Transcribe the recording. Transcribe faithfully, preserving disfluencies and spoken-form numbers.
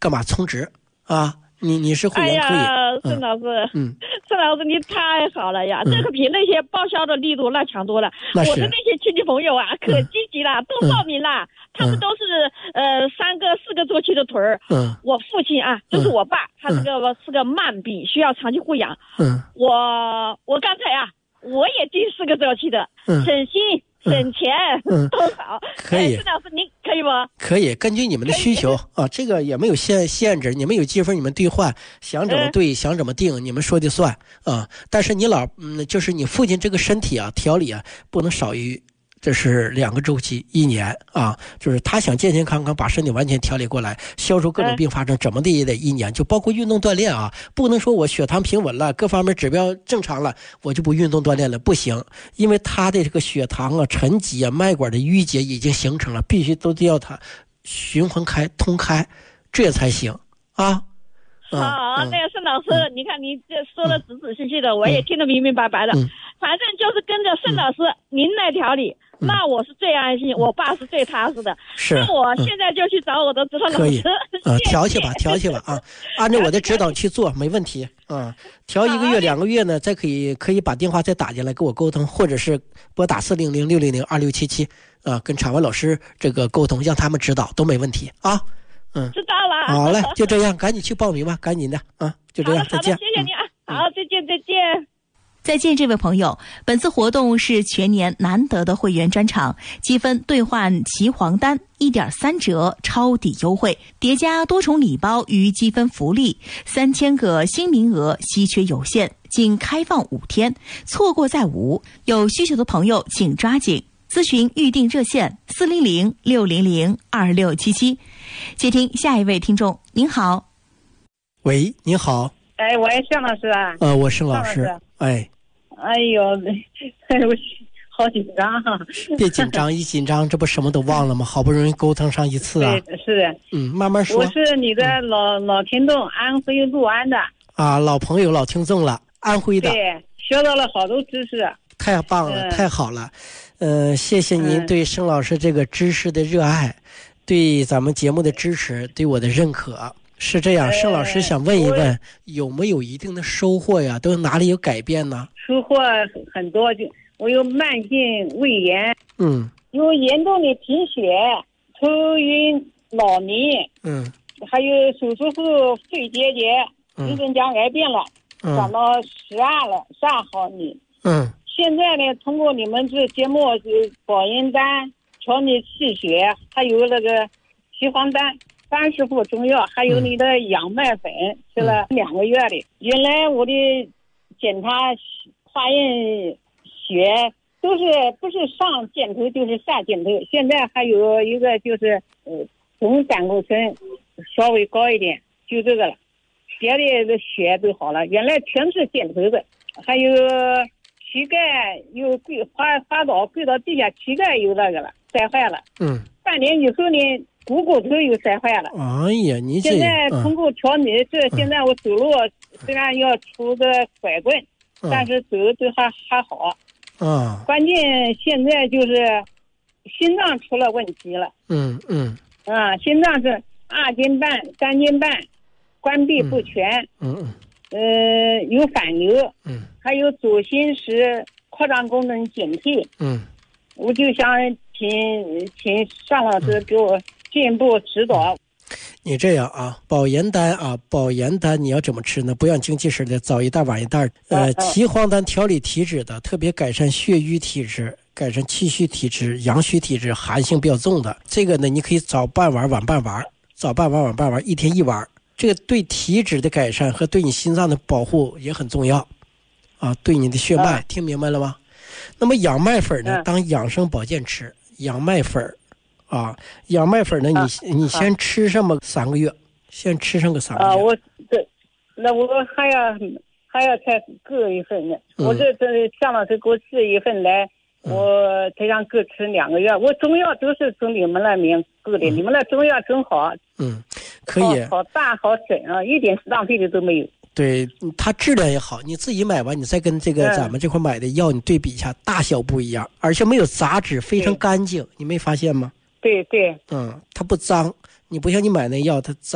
干嘛充值啊？你你是会员可以。 哎呀，孙老师， 嗯， 孙老师你太好了呀，嗯、这个比那些报销的力度那强多了。我的那些亲戚朋友啊，可积极了，嗯、都报名了。嗯、他们都是呃三个四个周期的腿儿。嗯，我父亲啊，就是我爸，嗯、他是个、嗯、是个慢病，需要长期护养。嗯，我我刚才啊，我也第四个周期的，嗯、省心。省钱，嗯，都好， 可以。 孙老师，您可以不？ 可以，根据你们的需求啊，这个也没有限限制，你们有积分，你们兑换，想怎么兑，嗯、想怎么定，你们说的算啊。但是你老，嗯，就是你父亲这个身体啊，调理啊，不能少于。这是两个周期，一年啊，就是他想健健康康把身体完全调理过来，消除各种并发症，怎么的也得一年，就包括运动锻炼啊，不能说我血糖平稳了，各方面指标正常了，我就不运动锻炼了，不行，因为他的这个血糖啊、沉积啊、脉管的淤结已经形成了，必须都得要它循环开、通开，这才行啊。 好，嗯、那个盛老师，嗯、你看你这说的仔仔细细的，嗯、我也听得明明白白的。嗯、反正就是跟着盛老师、嗯、您来调理。嗯、那我是最安心，我爸是最踏实的。 是， 那我现在就去找我的指导老师。可以， 啊，调去吧，调去吧啊，按照我的指导去做，没问题啊。调一个月、两个月呢，再可以可以把电话再打进来跟我沟通，或者是拨打四零零六零零二六七七啊，跟产文老师这个沟通，让他们指导都没问题啊。嗯， 知道了。 好嘞，就这样，赶紧去报名吧，赶紧的啊，就这样，再见。 谢谢你啊， 嗯、 好，再见，再见。 再见，这位朋友。本次活动是全年难得的会员专场，积分兑换齐黄单 一点三 折超抵优惠，叠加多重礼包与积分福利，三千个新名额稀缺有限，仅开放五天，错过再无。有需求的朋友请抓紧，咨询预订热线四零零六零零二六七七。接听下一位听众，您好。 喂，您好。 哎，我是向老师啊。 呃，我是老师。老师哎。 哎呦，哎我好紧张啊！ 别紧张，一紧张这不什么都忘了吗？好不容易沟通上一次啊。 对，是的。 嗯，慢慢说。 我是你的老、嗯、老听众，安徽六安的。 啊，老朋友、老听众了，安徽的。 对，学到了好多知识。 太棒了，嗯、太好了。呃，谢谢您对盛老师这个知识的热爱，嗯、对咱们节目的支持，对我的认可。是这样，盛老师想问一问，有没有一定的收获呀？都哪里有改变呢？ 收获很多，就我有慢性胃炎， 嗯， 有严重的贫血、头晕、脑迷， 嗯， 还有手术后肺结节、人中间癌变了， 嗯、 长到十二了，十二毫米， 嗯， 现在呢，通过你们这节目，就保阴丹、调理气血，还有那个岐黄丹。三十副中药，还有你的养脉粉，嗯、吃了两个月的。原来我的检查化验血都是不是上箭头就是下箭头，现在还有一个就是呃总胆固醇稍微高一点，就这个了。别的血都好了，原来全是箭头的。还有膝盖又跪滑滑倒跪到地下，膝盖有那个了，摔坏了。 嗯， 半年以后呢？股骨头又摔坏了。 哎呀，你这现在通过调理，这、嗯、现在我走路虽然要出个拐棍，嗯、但是走都还还好。 啊， 关键现在就是心脏出了问题了。 嗯嗯。 啊，心脏是二斤半、三斤半，关闭不全。 嗯嗯。 呃，有反流。 嗯。 还有左心室扩张功能减退。 嗯。 我就想请请尚老师给我进一步指导。 你这样啊，保盐丹啊，保盐丹你要怎么吃呢？不让精气神的，早一袋晚一袋。呃，岐黄丹调理体质的，特别改善血瘀体质，改善气虚体质、阳虚体质，寒性比较重的。这个呢，你可以早半碗晚半碗，早半碗晚半碗，一天一碗。这个对体质的改善和对你心脏的保护也很重要啊，对你的血脉，听明白了吗？那么养脉粉呢，当养生保健吃，养脉粉啊，养脉粉呢，你、啊、你先吃上么三个月，先吃上个三个月。啊， 我这那我还要还要再各一份呢。嗯、我这这向老师给我寄一份来，嗯、我这样各吃两个月。我中药都是从你们那边购的，嗯、你们那中药真好。 嗯，可以。 好, 好大好省啊，一点浪费的都没有。 对，它质量也好，你自己买完，你再跟这个咱们这块买的药你对比一下，大小不一样，而且没有杂质，非常干净，你没发现吗？ 对对， 嗯，它不脏，你不像你买那药它脏。